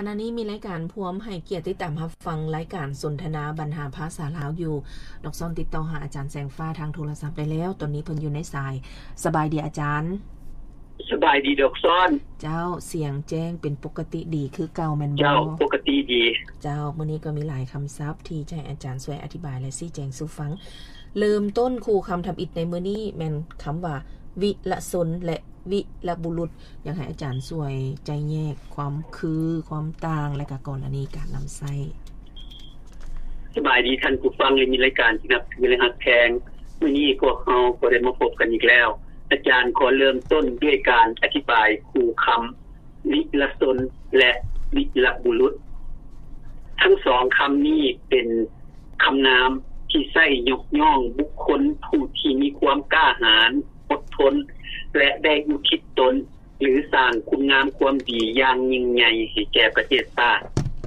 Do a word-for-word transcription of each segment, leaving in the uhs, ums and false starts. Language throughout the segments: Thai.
ณะนี้มีรายการพร้อมให้เกียรติติดตามรับฟังรายการสนทนาบรรหาภาษาลาวอยู่ดอกซ่อนติดต่อหาอาจารย์แสงฟ้าทางโทรศัพท์ได้แล้วตอนนี้เพิ่นอยู่ในสายสบายดีอาจารย์สบายดีดอกซ่อนเจ้าเสียงแจ้งเป็นปกติดีคือเก่าแม่นบ่เจ้าปกติดีเจ้ามื้อนี้ก็มีหลายคำศัพท์ที่จะให้อาจารย์ช่วยอธิบายและชี้แจงสู่ฟังเริ่มต้นคู่คำทำอิฐในมื้อนี้แม่นคำว่าวิละสนและวิละบุรุษอยากให้อาจารย์ช่วยใจแยกความคือความต่างและก็กรณีการนำใช้สบายดีท่านผู้ฟังเลยมีรายการที่นับถือและฮักแพงมื้อนี้พวกเฮาก็ได้มาพบกันอีกแล้วอาจารย์ขอเริ่มต้นด้วยการอธิบายคู่คำวิละสนและวิละบุรุษทั้งสองคำนี้เป็นคำนามที่ใช้ยกย่องบุคคลผู้ที่มีความกล้าหาญอดทนและได้อุทิศตนหรือสร้างคุณงามความดีอย่างยิ่งใหญ่ให้แก่ประเทศชาติ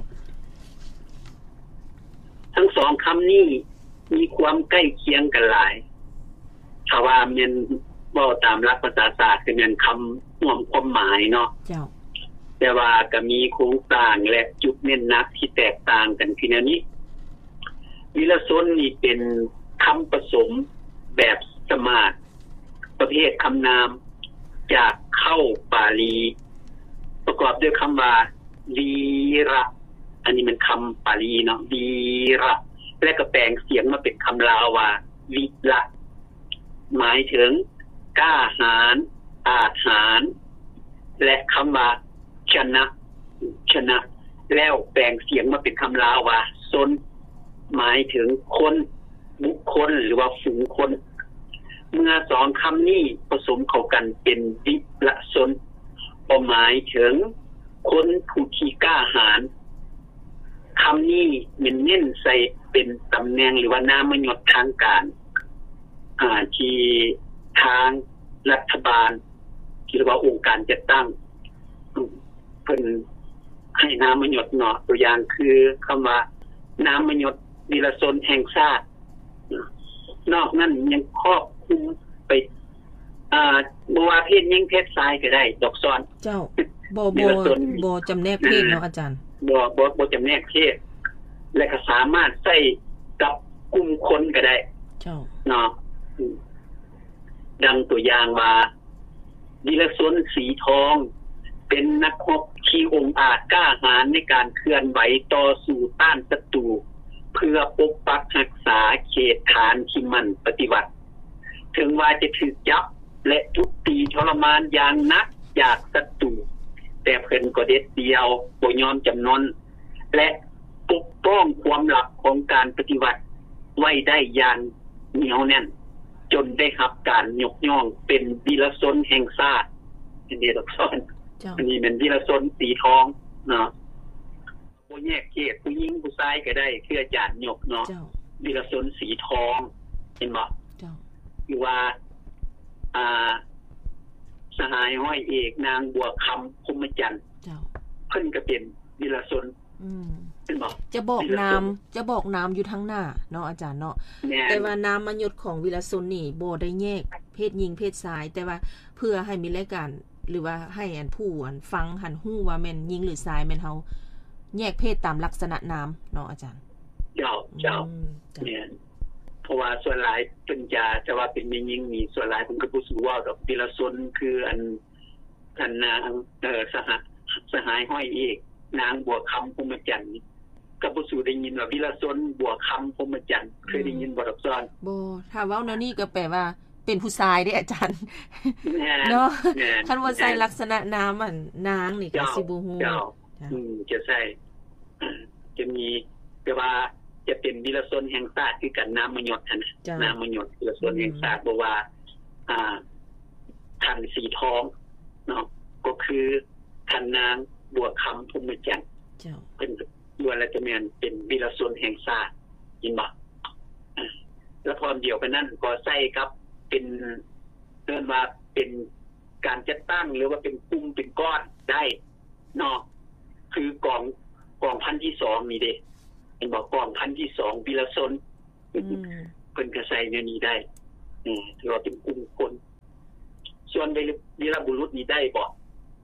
ทั้งสองคำนี้มีความใกล้เคียงกันหลายถ้าว่าแม่นเว้าตามหลักภาษาศาสตร์คือแม่นคำรวมความหมายเนาะเจ้าแต่ว่าก็มีโครงสร้างและจุดเน้นหนักที่แตกต่างกันคือแนวนี้วิละสนนี่เป็นคำผสมแบบสมาสประเภทคำนามจากเข้าปาลีประกอบด้วยคำว่าวีระอันนี้มันคำปาลีเนาะวีระและก็แปลงเสียงมาเป็นคำลาวว่าวิละหมายถึงกล้าหาญอาจหาญและคำว่าชนะชนะแล้วแปลงเสียงมาเป็นคำลาวว่าสนหมายถึงคนบุคคลหรือว่าฝูงคนเมื่อสองคำนี้ผสมเข้ากันเป็นวิละสนหมายถึงคนผู้ที่กล้าหาญคำนี้มันเน้นใส่เป็นตำแหน่งหรือว่านามยศทางการอ่าที่ทางรัฐบาลที่เรียกว่าองค์การจัดตั้งเพิ่นให้นามยศเนาะตัวอย่างคือคำว่านามยศวิละสนแห่งชาตินอกนั้นยังครอบคลุมไปอ่าบ่ว่าเพศหญิงเพศชายก็ได้ดอกซ้อนเจ้าบ่บ่บ่จำแนกเพศเนาะอาจารย์บ่บ่บ่จำแนกเพศและก็สามารถใช้กับกลุ่มคนก็ได้เจ้าเนาะดังตัวอย่างว่าวิละสนสีทองเป็นนักรบที่องอาจกล้าหาญในการเคลื่อนไหวต่อสู้ต้านศัตรูเพื่อปกปักรักษาเขตฐานที่มันปฏิบัติถึงว่าจะถูกจับและทุบตีทรมานอย่างหนักจากศัตรูแต่เพิ่นก็เด็ดเดียวบ่ยอมจำนนและปกป้องความลับของการปฏิบัติไว้ได้อย่างเหนียวแน่นจนได้รับการยกย่องเป็นวิละสนแห่งชาติอันนี้ดอกซ้อนอันนี้เป็นวิละสนสีทองเนาะบ่แยกเพศผู้หญิงผู้ชายก็ได้คืออาจารย์ยกเนาะวิละสนสีทองเห็นบ่เจ้าอยู่ว่าอ่าสหายห้อยเอกนางบัวคำพรหมจันทร์เจ้าเพิ่นก็เป็นวิละสนอืมเป็นบ่จะบอกนามจะบอกนามอยู่ทั้งหน้าเนาะอาจารย์เนาะแต่ว่านามมยศของวิละสนนี่บ่ได้แยกเพศหญิงเพศชายแต่ว่าเพื่อให้มีรายการหรือว่าให้อันผู้อันฟังหันฮู้ว่าแม่นหญิงหรือชายแม่นเฮาแยกเพศตามลักษณะนามเนาะอาจารย์เจ้าเจ้าเนี่ยเพราะว่าส่วนหลายเพิ่นจะจะว่าเป็นหญิงมีส่วนหลายเพิ่นก็บ่รู้ว่าดอกวิละสนคืออันอันนางเอ่อสหสหายห้อยเอกนางบัวคำพรหมจันทร์ก็บ่สู้ได้ยินว่าวิละสนบัวคำพรหมจันทร์เคยได้ยินบ่ดอกซ้อนบ่ถ้าเว้าแนวนี้ก็แปลว่าเป็นผู้ชายเด้อาจารย์เนาะคันว่าใส่ลักษณะนามอันนางนี่ก็สิบ่ฮู้อืมจะใช่จะมีแต่ว่าจะเป็นวิละสนแห่งชาติคือกันนามยศหั่นน่ะนามยศวิละสนแห่งชาติบ่ว่าอ่าท่านสีทองเนาะก็คือท่านนางบัวคำพรหมจันทร์เจ้าเป็นล้วนแล้วจะแม่นเป็นวิละสนแห่งชาติยินบ่แล้วพร้อมเดียวกันนั้นก็ใส่กับเป็นเรียกว่าเป็นการจัดตั้งหรือว่าเป็นกลุ่มเป็นก้อนได้เนาะคือกองกองพันที่สองนี่เด้เห็นบ่กองพันที่สองวิละสนอืมเพิ่นก็ใส่แนวนี้ได้อืมถือว่าเป็นกลุ่มคนส่วนวิละบุรุษนี่ได้บ่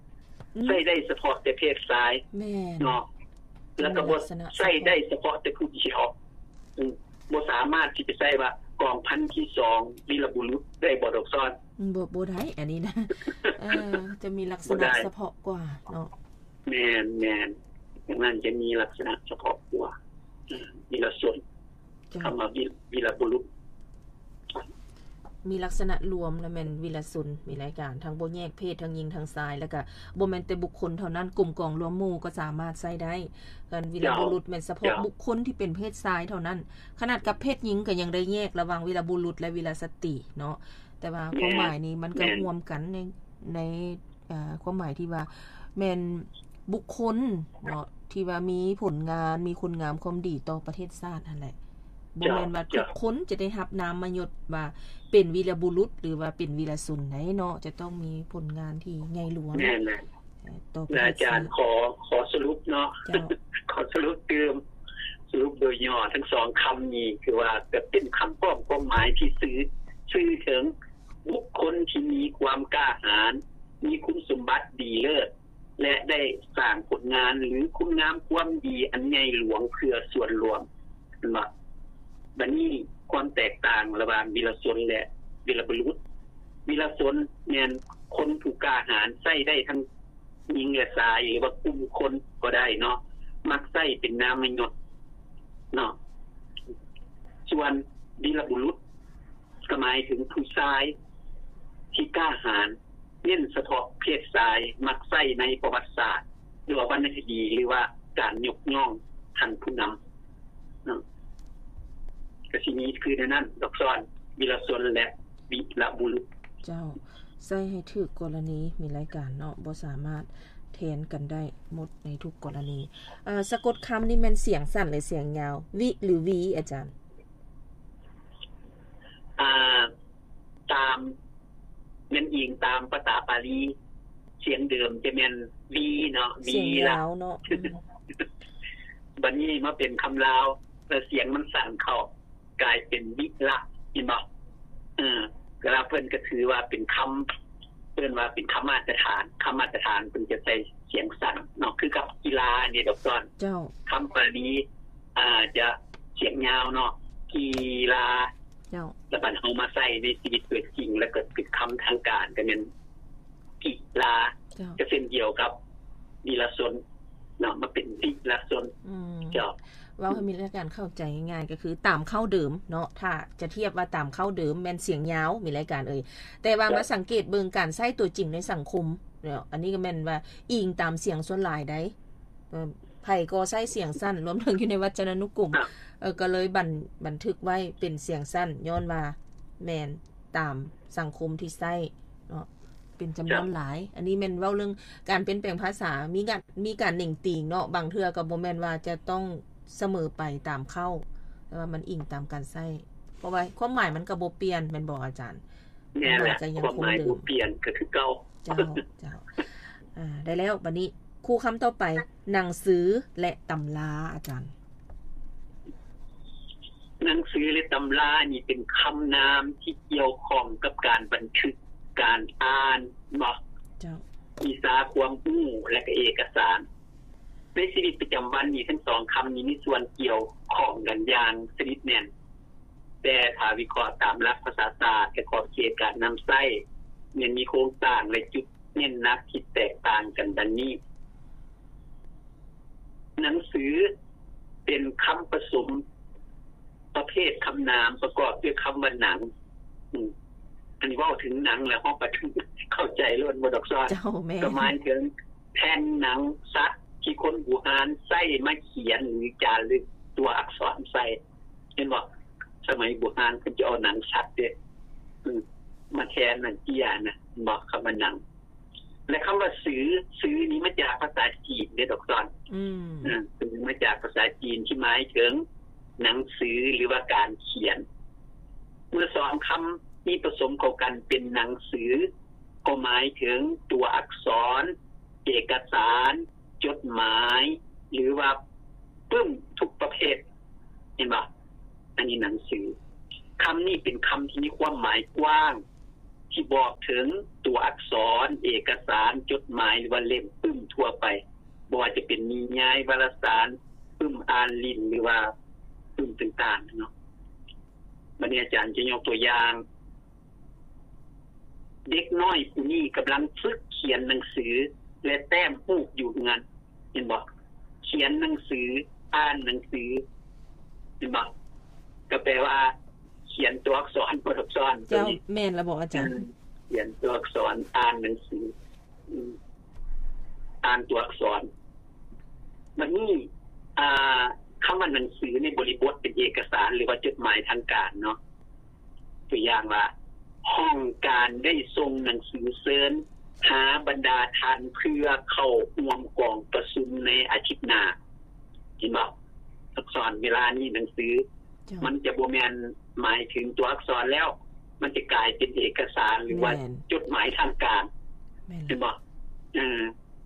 ใช้ได้เฉพาะแต่เพศชายแม่นเนาะแล้วก็บ่ใช้ได้เฉพาะแต่ผู้เดียวบ่สามารถที่จะใช้ว่ากองพันธุ์ที่สองวีรบุรุษได้บ่ดอกซ้อนบ่บ่ได้อันนี้นะเออจะมีลักษณะเฉพาะกว่าเนาะแม่นแม่นอย่างนั้นจะมีลักษณะเฉพาะกว่าวีรชนคำว่าวีรบุรุษมีลักษณะรวมแล้วแม่นวีรชนมีรายการทั้งบ่แยกเพศทั้งหญิงทั้งชายแล้วก็บ่แม่นแต่บุคคลเท่านั้นกลุ่มกองรวมหมู่ก็สามารถใช้ได้กันวีรบุรุษแม่นเฉพาะบุคคลที่เป็นเพศชายเท่านั้นขนาดกับเพศหญิงก็ยังได้แยกระหว่างวีรบุรุษและวีรสตรีเนาะแต่ว่าความหมายนี้มันก็รวมกันในในอ่าความหมายที่ว่าแม่นบุคคลเนาะที่ว่ามีผลงานมีคุณงามความดีต่อประเทศชาตินั่นแหละบ่แม่นว่าทุกคนจะได้รับนามมายศว่าเป็นวีรบุรุษหรือว่าเป็นวีรชนได้เนาะจะต้องมีผลงานที่ใหญ่หลวงแน่นๆต่ออาจารย์ขอขอสรุปเนาะขอสรุปเติมสรุปโดยย่อทั้งสองคำนี้คือว่าจะเป็นคำพ้องความหมายที่สื่อสื่อถึงบุคคลที่มีความกล้าหาญมีคุณสมบัติดีเลิศและได้สร้างผลงานหรือคุณงามความดีอันใหญ่หลวงเพื่อส่วนรวมว่าบัดนี้ความแตกต่างระหว่างวีรชนและวีรบุรุษวีรชนแม่นคนผู้กล้าหาญใช้ได้ทั้งหญิงและชายหรือว่ากลุ่มคนก็ได้เนาะมักใช้เป็นนามยศเนาะส่วนวีรบุรุษก็หมายถึงผู้ชายที่กล้าหาญเน้นเฉพาะเพศชายมักใช้ในประวัติศาสตร์หรือว่าวรรณคดีหรือว่าการยกย่องท่านผู้นำเนาะก็สิมีคือในนั้นดอกซ้อนวีรชนและวีรบุรุษเจ้าใส่ให้ถูกกรณีมีรายการเนาะบ่สามารถแทนกันได้หมดในทุกกรณีเอ่อสะกดคำนี่มันเสียงสั้นหรือเสียงยาววิหรือวีอาจารย์อ่าตามแม่นอิงตามภาษาบาลีเสียงเดิมจะแม่นวีเนาะวีละเนาะบัดนี้มาเป็นคำลาวแล้วเสียงมันสั่นเข้ากลายเป็นวิละเห็นบ่เออกระเพิ่นก็ถือว่าเป็นคำเพิ่นว่าเป็นคำมาตรฐานคำมาตรฐานเพิ่นจะใช้เสียงสั่นเนาะคือกับกีฬานี่ดอกซ้อนเจ้าคำบาลีอ่าจะเสียงยาวเนาะกีฬาเจ้าแล้วบัดเฮามาใช้ในชีวิตจริงแล้วก็เป็นคำทางการก็เป็นกีฬาจะเป็นเดียวกับวีรชนเนาะมาเป็นวีรชนอืมเจ้าว่าให้มีการเข้าใจง่ายๆก็คือตามเข้าเดิมเนาะถ้าจะเทียบว่าตามเข้าเดิมแม่นเสียงยาวมีรายการเอ่ยแต่ว่ามาสังเกตเบิ่งการใช้ตัวจริงในสังคมเนาะอันนี้ก็แม่นว่าอิงตามเสียงส่วนหลายได้เอ่อไผก็ใช้เสียงสั้นรวมถึงอยู่ในวจนานุกรมเออก็เลยบันบันทึกไว้เป็นเสียงสั้นย้อนว่าแม่นตามสังคมที่ใช้เนาะเป็นจำนวนหลายอันนี้แม่นเว้าเรื่องการเปลี่ยนแปลงภาษามีการมีการหนิ่งติงเนาะบางเทื่อก็บ่แม่นว่าจะต้องเสมอไปตามเข้าแต่ว่ามันอิงตามการใช้เพราะว่าความหมายมันก็บ่เปลี่ยนแม่นบ่อาจารย์แม่นแหละความหมายบ่เปลี่ยนก็คือเก่าเจ้าเจ้าอ่าได้แล้วบัดนี้คู่คำต่อไปหนังสือและตำราอาจารย์หนังสือและตำรานี่เป็นคำนามที่เกี่ยวข้องกับการบันทึกการอ่านเนาะเจ้าวิชาความรู้และก็เอกสารในชีวิตประจำวันนี้ทั้งสองคำนี้มีส่วนเกี่ยวข้องกันอย่างสนิทแน่นแต่ถ้าวิเคราะห์ตามหลักภาษาศาสตร์และขอบเขตการนำใช้มันมีโครงสร้างและจุดเน้นหนักที่แตกต่างกันดังนี้หนังสือเป็นคำผสมประเภทคำนามประกอบด้วยคำว่าหนังอันนี้ว่าถึงหนังแล้วเฮาก็เข้าใจล้วนบ่ดอกซ้อนก็หมายถึงแผ่นหนังสัตว์ที่คนโบราณใช้มาเขียนหรือจารึกตัวอักษรใส่เห็นบ่สมัยโบราณเพิ่นจะเอาหนังสัตว์เด้อืมมาแทนหนังเกียนะบ่คำว่าหนังและคำว่าสื่อสื่อนี้มาจากภาษาจีนเด้ดอกซ้อนอืมอ่าเป็นมาจากภาษาจีนที่หมายถึงหนังสือหรือว่าการเขียนเมื่อสองคำนี้ผสมเข้ากันเป็นหนังสือก็หมายถึงตัวอักษรเอกสารจดหมายหรือว่าปึ้มทุกประเภทเห็นบ่อันนี้หนังสือคำนี้เป็นคำที่มีความหมายกว้างที่บอกถึงตัวอักษรเอกสารจดหมายหรือว่าเล่มปึ้มทั่วไปบ่ว่าจะเป็นนิยายวารสารปึ้มอ่านลิ้นหรือว่าปึ้มต่างๆเนาะบัดนี้อาจารย์จะยกตัวอย่างเด็กน้อยผู้นี้กำลังฝึกเขียนหนังสือและแต้มรูปอยู่งั้นเห็นบ่เขียนหนังสืออ่านหนังสือเห็นบ่ก็แปลว่าเขียนตัวอักษรตัวอักษรเจ้าแม่นแล้วบ่อาจารย์เขียนตัวอักษรอ่านหนังสืออ่านตัวอักษรมันนี่อ่าคำว่าหนังสือในบริบทเป็นเอกสารหรือว่าจดหมายทางการเนาะตัวอย่างว่าห้องการได้ส่งหนังสือเชิญหาบรรดาท่านเพื่อเข้าร่วมกองประชุมในอาทิตย์หน้าเห็นบ่อักษรเวลานี้หนังสือมันจะบ่แม่นหมายถึงตัวอักษรแล้วมันจะกลายเป็นเอกสารหรือว่าจดหมายทางการเห็นบ่เออ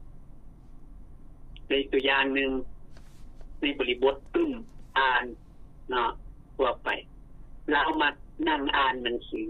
ในตัวอย่างนึงในบริบทปึ้มอ่านเนาะทั่วไปเรามานั่งอ่านหนังสือ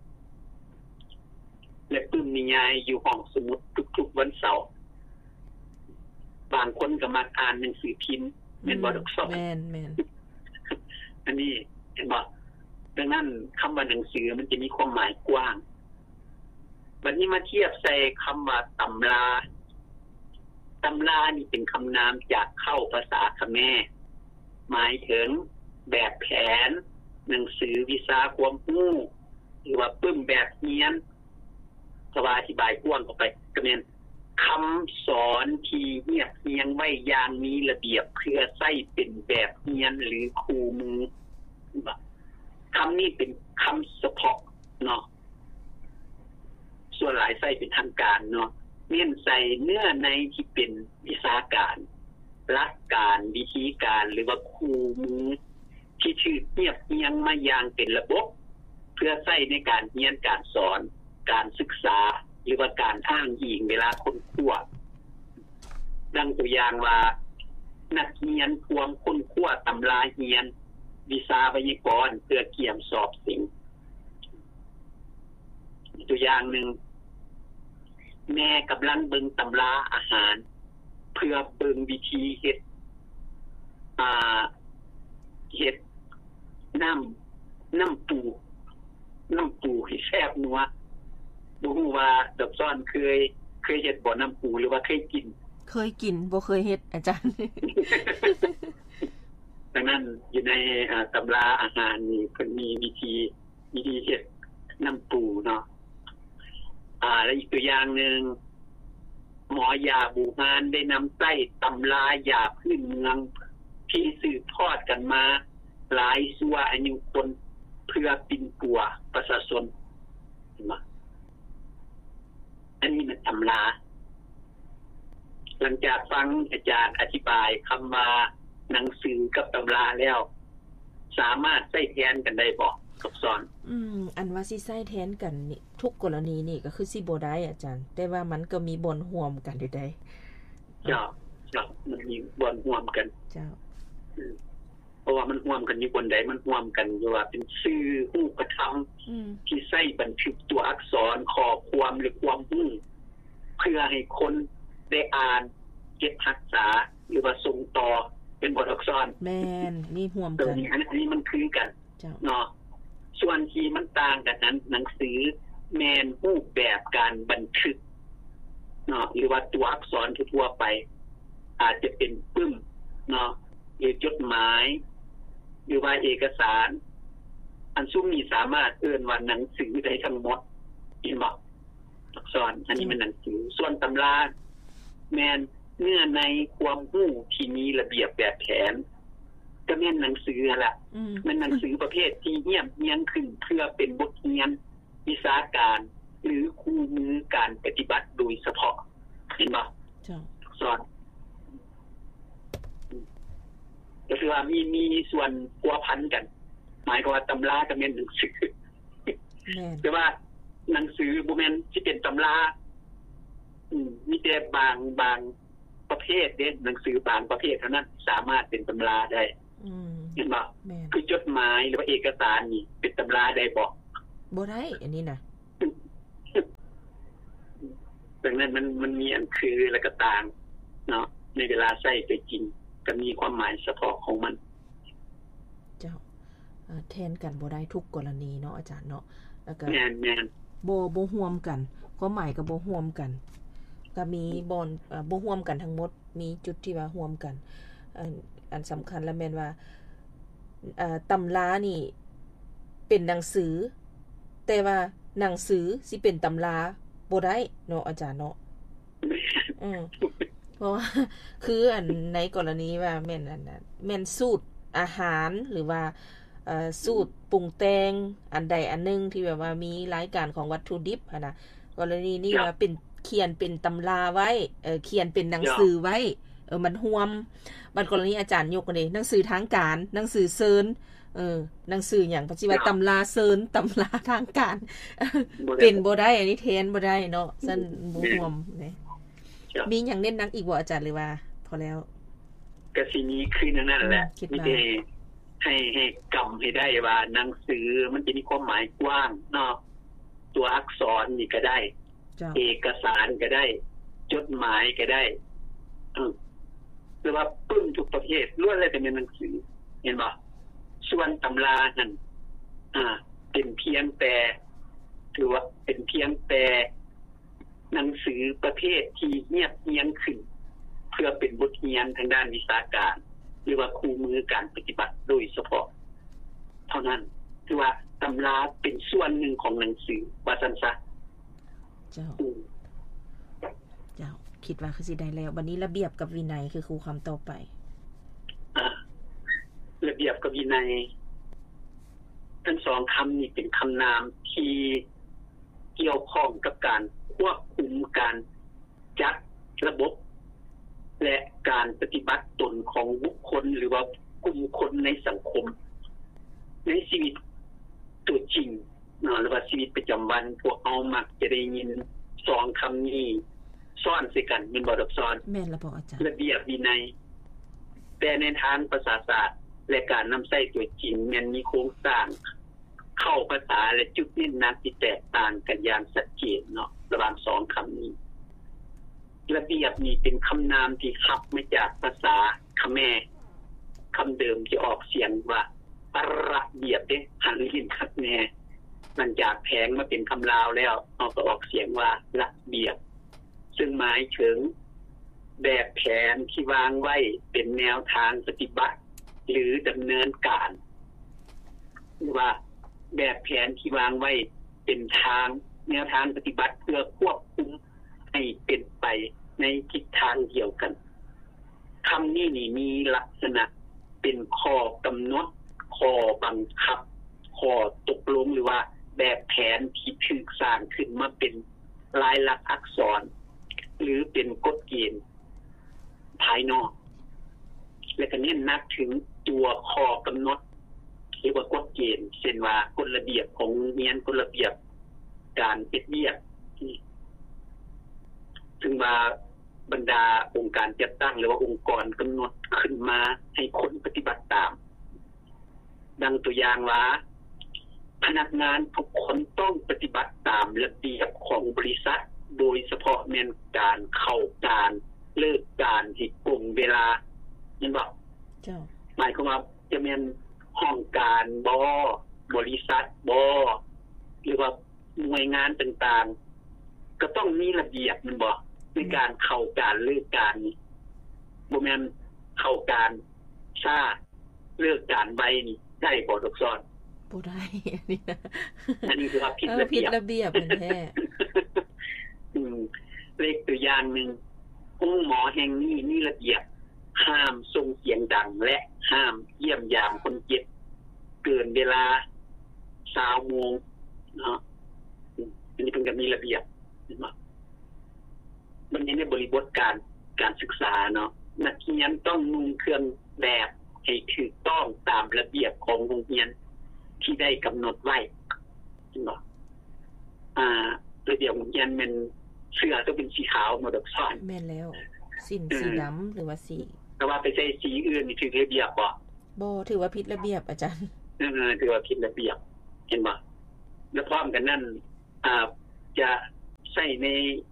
และปึ้มนิยายอยู่ห้องสมุดทุกๆวันเสาร์บางคนก็มักอ่านหนังสือพิมพ์แม่นบ่ดอกสอนแม่นๆอันนี้เห็นบ่ดังนั้นคำว่าหนังสือมันจะมีความหมายกว้างบัดนี้มาเทียบใส่คำว่าตำราตำรานี่เป็นคำนามจากเข้าภาษาเขมรหมายถึงแบบแผนหนังสือวิชาความรู้หรือว่าปึ้มแบบเรียนก็ว่าอธิบายกว้างออกไปก็แม่นคำสอนที่เรียบเรียงไว้อย่างมีระเบียบเพื่อใช้เป็นแบบเรียนหรือคู่มือคำนี้เป็นคำเฉพาะเนาะส่วนหลายใช้เป็นทางการเนาะเน้นใส่เนื้อในที่เป็นวิชาการหลักการวิธีการหรือว่าคู่มือที่ชื่อเรียบเรียงมาอย่างเป็นระบบเพื่อใช้ในการเรียนการสอนการศึกษาหรือว่าการอ้างอิงเวลาค้นคว้าดังตัวอย่างว่านักเรียนพวงค้นคว้าตำราเรียนวิชาไวยากรณ์เพื่อเกี่ยมสอบสิ่งตัวอย่างนึงแม่กำลังเบิ่งตำราอาหารเพื่อเบิ่งวิธีเฮ็ดอ่าเฮ็ดน้ำน้ำปูน้ำปูให้แซ่บนัวบ่ฮู้ว่าดอกซ้อนเคยเคยเฮ็ดบ่น้ำปูหรือว่าเคยกินเคยกินบ่เคยเฮ็ดอาจารย์ดังนั้นอยู่ในอ่าตำราอาหารนี่เพิ่นมีวิธีวิธีเฮ็ดน้ำปูเนาะอ่าและอีกตัวอย่างนึงหมอยาบูฮานได้นำใต้ตำรายาพื้นเมืองที่สืบทอดกันมาหลายชั่วอายุคนเพื่อปิ่นปัวประชาชนเห็นมั้ยอันนี้มันตำราหลังจากฟังอาจารย์อธิบายคำว่าหนังสือกับตำราแล้วสามารถใช้แทนกันได้บ่ซับซ้อนอืมอันว่าสิใช้แทนกันนี่ทุกกรณีนี่ก็คือสิบ่ได้อาจารย์แต่ว่ามันก็มีบ่อนร่วมกันอยู่ได้เจ้าเจ้ามันมีบ่อนร่วมกันเจ้าเพราะว่ามันร่วมกันอยู่บนใดมันร่วมกันอยู่ว่าเป็นชื่อรูปธรรมที่ใช้บันทึกตัวอักษรข้อความหรือความรู้เพื่อให้คนได้อ่านเก็บรักษาหรือว่าส่งต่อเป็นบทอักษรแม่นนี่ร่วมกันอันนี้มันคือกันเนาะส่วนที่มันต่างกันนั้นหนังสือแม่นรูปแบบการบันทึกเนาะหรือว่าตัวอักษรทั่วไปอาจจะเป็นปึ้มเนาะหรือจดหมายหรือว่าเอกสารอันซุ่มนี้สามารถเอิ้นว่าหนังสือได้ทั้งหมดเห็นบ่อักษรอันนี้มันหนังสือส่วนตำราแม่นเนื้อในความรู้ที่มีระเบียบแบบแผนก็แม่นหนังสือล่ะมันหนังสือประเภทที่เงียบเงียงขึ้นเพื่อเป็นบทเรียนวิชาการหรือคู่มือการปฏิบัติโดยเฉพาะเห็นบ่จ้ะสอนก็คือว่ามีมีส่วนพัวพันกันหมายความว่าตำราก็แม่นหนังสือแม่นแต่ว่าหนังสือบ่แม่นสิเป็นตำราอืมมีแต่บางบางประเภทเด้หนังสือบางประเภทเท่านั้นสามารถเป็นตำราได้อืมเห็นบ่คือจดหมายหรือว่าเอกสารนี่เป็นตำราได้บ่บ่ได้อันนี้น่ะดังนั้นมันมันมีอันคือและก็ต่างเนาะในเวลาใช้ไปจริงก็มีความหมายเฉพาะของมันเจ้าแทนกันบ่ได้ทุกกรณีเนาะอาจารย์เนาะแล้วก็แม่นๆบ่บ่ร่วมกันความหมายก็บ่ร่วมกันก็มีบ่อนเอ่อบ่ร่วมกันทั้งหมดมีจุดที่ว่าร่วมกันอันอันสำคัญแล้วแม่นว่าเอ่อตำรานี่เป็นหนังสือแต่ว่าหนังสือสิเป็นตำราบ่ได้เนาะอาจารย์เนาะอือเพราะว่าคืออันในกรณีว่าแม่นอันนั้นแม่นสูตรอาหารหรือว่าเอ่อสูตรปรุงแต่งอันใดอันนึงที่แบบว่ามีรายการของวัตถุดิบหั่นน่ะกรณีนี้ว่าเป็นเขียนเป็นตำราไว้เอ่อเขียนเป็นหนังสือไว้เออมันร่วมบัดกรณีอาจารย์ยกอันนี้หนังสือทางการหนังสือเซินเออหนังสือหยังปฏิว่าตำราเซินตำราทางการเป็นบ่ได้อันนี้แทนบ่ได้เนาะซั่นบ่ร่วมนี่มีหยังเน้นหนักอีกบ่อาจารย์หรือว่าพอแล้วก็สิมีคือนั่นแหละมีแต่ให้ให้กำให้ได้ว่าหนังสือมันจะมีความหมายกว้างเนาะตัวอักษรนี่ก็ได้เอกสารก็ได้จดหมายก็ได้เออหรือว่าปึ้งทุกประเภทล้วนแล้วแต่เป็นหนังสือเห็นบ่ส่วนตำรานั่นอ่าเป็นเพียงแต่ถือว่าเป็นเพียงแต่หนังสือประเภทที่เงียบเงียบขึ้นเพื่อเป็นบทเรียนทางด้านวิชาการหรือว่าคู่มือการปฏิบัติโดยเฉพาะเท่านั้นคือว่าตำราเป็นส่วนหนึ่งของหนังสือว่าซั่นซะเจ้าเจ้าคิดว่าคือสิได้แล้วบัดนี้ระเบียบกับวินัยคือครูคำต่อไปอ่าระเบียบกับวินัยทั้งสองคำนี้เป็นคำนามที่เกี่ยวข้องกับการควบคุมการจัดระบบและการปฏิบัติตนของบุคคลหรือว่ากลุ่มคนในสังคมในชีวิตตัวจริงเนาะหรือว่าชีวิตประจำวันพวกเอามักจะได้ยินสองคำนี้ซ้อนใส่กันเป็นบ่ดอกซ้อนแม่นล่ะบ่อาจารย์ระเบียบวินัยแต่ในทางภาษาศาสตร์และการนำใช้ตัวจริงมันมีโครงสร้างเข้าภาษาและจุดเน้นหนักที่แตกต่างกันอย่างชัดเจนเนาะระหว่างสองคำนี้ระเบียบนี่เป็นคำนามที่ขับมาจากภาษาเขมรคำเดิมที่ออกเสียงว่าระเบียบเด้หันลิ้นคัดแน่มันจากแผงมาเป็นคำลาวแล้วเอาก็ออกเสียงว่าระเบียบซึ่งหมายถึงแบบแผนที่วางไว้เป็นแนวทางปฏิบัติหรือดำเนินการหรือว่าแบบแผนที่วางไว้เป็นทางแนวทางปฏิบัติเพื่อควบคุมให้เป็นไปในทิศทางเดียวกันคำนี้นี่มีลักษณะเป็นข้อกำหนดข้อบังคับข้อตกลงหรือว่าแบบแผนที่ถูกสร้างขึ้นมาเป็นลายลักษณ์อักษรหรือเป็นกฎเกณฑ์ภายนอกและก็เน้นหนักถึงตัวข้อกำหนดเรียกว่ากฎเกณฑ์เช่นว่ากฎระเบียบของเรียนกฎระเบียบการเฮ็ดเวียกซึ่งว่าบรรดาองค์การจัดตั้งหรือว่าองค์กรกำหนดขึ้นมาให้คนปฏิบัติตามดังตัวอย่างว่าพนักงานทุกคนต้องปฏิบัติตามระเบียบของบริษัทโดยเฉพาะแม่นการเข้าการเลิกการที่ตรงเวลาเห็นบ่เจ้าหมายความว่าจะแม่นห้องการบ่บริษัทบ่หรือว่าหน่วยงานต่างๆก็ต้องมีระเบียบแม่นบ่ในการเข้าการเลิกการนี่บ่แม่นเข้าการช้าเลิกการไวนี่ได้บ่ดอกซ้อนบ่ได้อันนี้นะอันนี้คือว่าผิดระเบียบผิดระเบียบแท้อืมเลขตัวอย่างนึงองค์หมอแห่งนี้มีระเบียบห้ามส่งเสียงดังและห้ามเยี่ยมยามคนเจ็บเกินเวลายี่สิบโมงเนาะอันนี้เป็นก็มีระเบียบเห็นบ่มันในบริบทการการศึกษาเนาะนักเรียนต้องนุ่งเครื่องแบบให้ถูกต้องตามระเบียบของโรงเรียนที่ได้กำหนดไว้จริงบ่อ่าระเบียบโรงเรียนมันเสื้อต้องเป็นสีขาวหมดดอกซ้อนแม่นแล้วสิ้นสีดำหรือว่าสีแต่ว่าไปใช้สีอื่นนี่ถือระเบียบบ่บ่ถือว่าผิดระเบียบอาจารย์เออถือว่าผิดระเบียบเห็นบ่แล้วพร้อมกันนั้นอ่าจะใช้ใน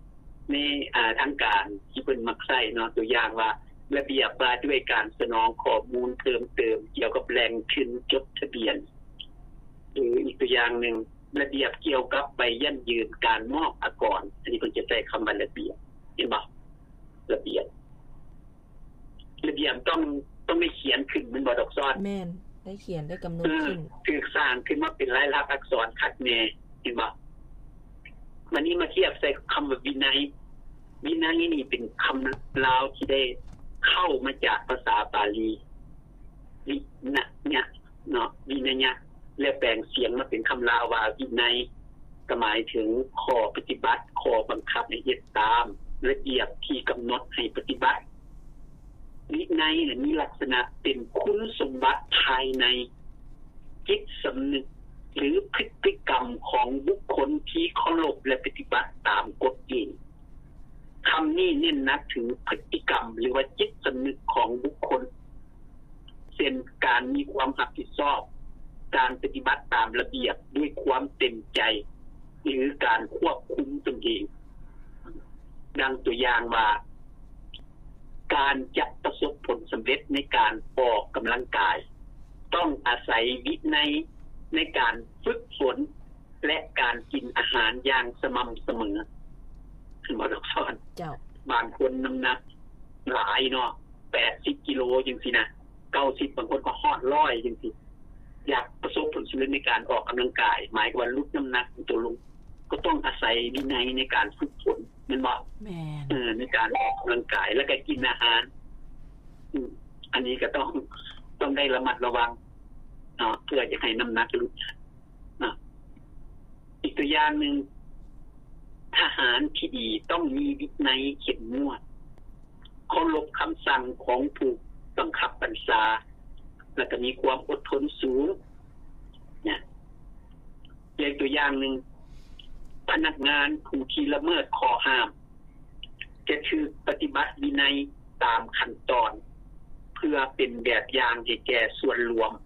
ในอ่าทางการที่เพิ่นมักใช้เนาะตัวอย่างว่าระเบียบว่าด้วยการสนองข้อมูลเติมเติมเกี่ยวกับแหล่งขึ้นจดทะเบียนหรืออีกตัวอย่างนึงระเบียบเกี่ยวกับใบยั่นยืนการมอบอากรอันนี้เพิ่นจะใช้คำว่าระเบียบเห็นบ่ระเบียบระเบียบต้องต้องได้เขียนขึ้นมันบ่ดอกซ้อนแม่นได้เขียนได้กำหนดขึ้นถูกสร้างขึ้นมาเป็นลายลักษณ์อักษรคักแน่เห็นบ่มันนี้มาเทียบใส่คำว่าวินัยวินัยนี่เป็นคำลาวที่ได้เข้ามาจากภาษาบาลีวินะเนี่ยเนาะวินัยแล้วแปลงเสียงมาเป็นคำลาวว่าวินัยก็หมายถึงข้อปฏิบัติข้อบังคับให้เฮ็ดตามระเบียบที่กำหนดให้ปฏิบัติวินัยเนี่ยมีลักษณะเป็นคุณสมบัติภายในจิตสำนึกหรือพฤติกรรมของบุคคลที่เคารพและปฏิบัติตามกฎเกณฑ์คำนี้เน้นหนักถึงพฤติกรรมหรือว่าจิตสำนึกของบุคคลเช่นการมีความรับผิดชอบการปฏิบัติตามระเบียบด้วยความเต็มใจหรือการควบคุมตนเองดังตัวอย่างว่าการจะประสบผลสำเร็จในการออกกำลังกายต้องอาศัยวินัยในการฝึกฝนและการกินอาหารอย่างสม่ำเสมอคือบ่ดอกซ้อนเจ้าบางคนน้ำหนักหลายเนาะแปดสิบกิโลจังซี่นะเก้าสิบบางคนก็ฮอดหนึ่งร้อยจังซี่อยากประสบผลสำเร็จในการออกกำลังกายหมายความว่าลดน้ำหนักตัวลงก็ต้องอาศัยวินัยในการฝึกฝนแม่นบ่แม่นเออในการออกกำลังกายแล้วก็กินอาหารอืออันนี้ก็ต้องต้องได้ระมัดระวังเนาะเพื่อจะให้น้ำหนักลดเนาะอีกตัวอย่างนึงทหารที่ดีต้องมีวินัยเข้มงวดเคารพคำสั่งของผู้บังคับบัญชาแล้วก็มีความอดทนสูงเนี่ยอย่างตัวอย่างนึงพนักงานผู้ที่ละเมิดข้อห้ามจะถูกปฏิบัติวินัยตามขั้นตอนเพื่อเป็นแบบอย่างให้แก่ส่วนรวม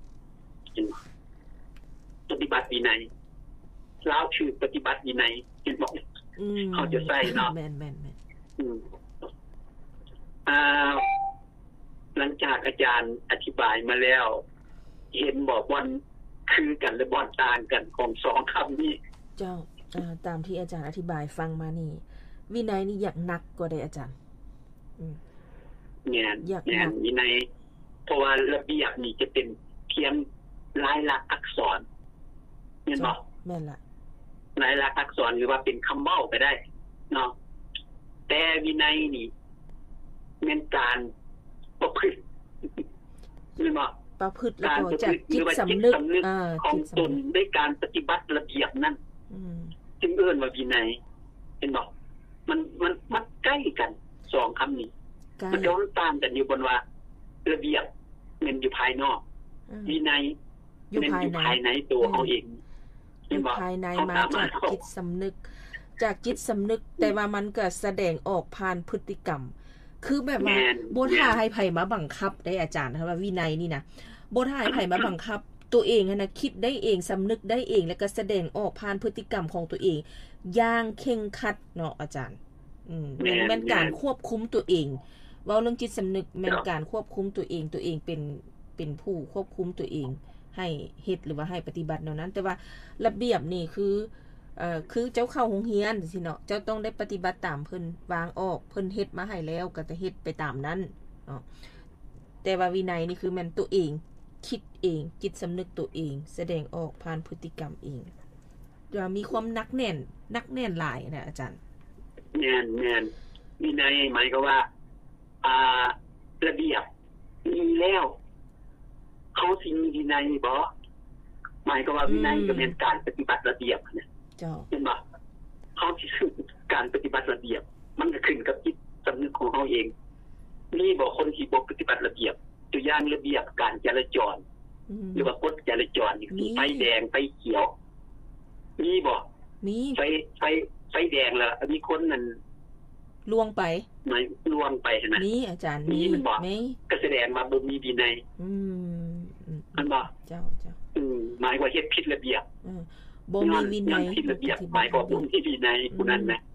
ปฏิบัติวินัยแล้วถูกปฏิบัติวินัยเห็นบ่อืมเขาจะใส่เนาะแม่นๆๆอืมอ่าหลังจากอาจารย์อธิบายมาแล้วเห็นบอกว่าคือกันหรือบ่ต่างกันของสองคำนี้เจ้าอ่าตามที่อาจารย์อธิบายฟังมานี่วินัยนี่อยากหนักกว่าได้อาจารย์อืมเนี่ยเนี่ยวินัยเพราะว่าระเบียบนี่จะเป็นเพียงลายลักษณ์อักษรแม่นบ่แม่นล่ะลายลักษณ์อักษรหรือว่าเป็นคำเว้าก็ได้เนาะแต่วินัยนี่แม่นการประพฤติหรือว่าประพฤติแล้วก็จากจิตสำนึกอ่าของตนด้วยการปฏิบัติระเบียบนั้นอืมจึงเอิ้นว่าวินัยเห็นบ่มันมันมันใกล้กันสองคำนี้มันจะต่างกันอยู่บนว่าระเบียบมันอยู่ภายนอกวินัยอยู่ภายในภายในตัวเฮาเองอยู่ภายในมาจากจิตสำนึกจากจิตสำนึกแต่ว่ามันก็แสดงออกผ่านพฤติกรรมคือแบบว่าบ่ท่าให้ไผมาบังคับได้อาจารย์ครับว่าวินัยนี่นะบ่ท่าให้ไผมาบังคับตัวเองนะคิดได้เองสำนึกได้เองแล้วก็แสดงออกผ่านพฤติกรรมของตัวเองอย่างเคร่งครัดเนาะอาจารย์อืมแม่นแม่นการควบคุมตัวเองเว้าเรื่องจิตสำนึกแม่นการควบคุมตัวเองตัวเองเป็นเป็นผู้ควบคุมตัวเองให้เฮ็ดหรือว่าให้ปฏิบัติแนวนั้นแต่ว่าระเบียบนี่คือเอ่อคือเจ้าเข้าโรงเรียนสิเนาะเจ้าต้องได้ปฏิบัติตามเพิ่นวางออกเพิ่นเฮ็ดมาให้แล้วก็จะเฮ็ดไปตามนั้นเนาะแต่ว่าวินัยนี่คือแม่นตัวเองคิดเองจิตสำนึกตัวเองแสดงออกผ่านพฤติกรรมเองจะมีความหนักแน่นหนักแน่นหลายนะอาจารย์แน่นแน่นวินัยหมายก็ว่าอ่าระเบียบมีแล้วเขาสิมีวินัยบ่หมายก็ว่าวินัยก็เป็นการปฏิบัติระเบียบนะเจ้าเห็นบ่เขาสิคือการปฏิบัติระเบียบมันก็ขึ้นกับจิตสำนึกของเขาเองนี่บ่คนที่บ่ปฏิบัติระเบียบตัวอย่างระเบียบการจราจรหรือว่ากฎจราจรนี่ไฟแดงไฟเขียวมีบ่มีไฟไฟไฟแดงแล้วมีคนนั้นล่วงไปไหนล่วงไปนะมีอาจารย์มีมั้ยก็แสดงว่าบ่มีวินัยอืมมันบ่เจ้าๆอืมหมายว่าเฮ็ดผิดระเบียบอือบ่มีวินัยผิดระเบียบหมายก็บ่มีวินัยผู้นั้นนะ